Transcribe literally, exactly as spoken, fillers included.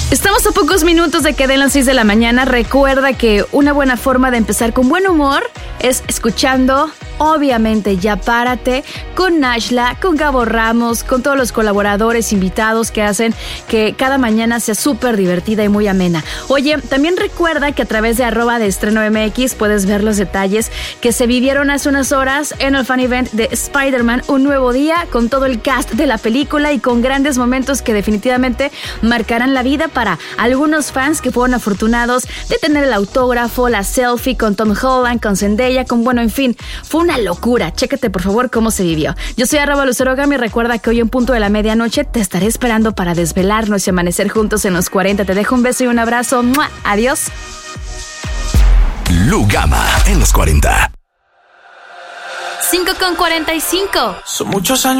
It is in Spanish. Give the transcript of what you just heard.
Estamos a pocos minutos de que den las seis de la mañana. Recuerda que una buena forma de empezar con buen humor es escuchando, obviamente, Ya Párate, con Nashla, con Gabo Ramos, con todos los colaboradores invitados que hacen que cada mañana sea súper divertida y muy amena. Oye, también recuerda que a través de arroba de Estreno M X puedes ver los detalles que se vivieron hace unas horas en el fan event de Spider-Man Un Nuevo Día, con todo el cast de la película y con grandes momentos que definitivamente marcarán la vida para algunos fans que fueron afortunados de tener el autógrafo, la selfie con Tom Holland, con Zendaya, con bueno, en fin, fue una locura. Chécate por favor cómo se vivió. Yo soy arroba Lucero Gama y recuerda que hoy en punto de la medianoche te estaré esperando para desvelarnos y amanecer juntos en los cuarenta. Te dejo un beso y un abrazo. ¡Mua! Adiós. Lu Gama en los cuarenta. cinco con cuarenta y cinco. Son muchos años.